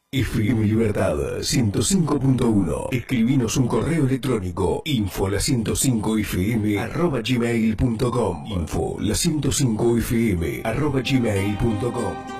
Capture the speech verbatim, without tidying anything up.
F M Libertad ciento cinco punto uno. Escribinos un correo electrónico info la ciento cinco f m arroba gmail punto com. Info la ciento cinco f m arroba gmail punto com.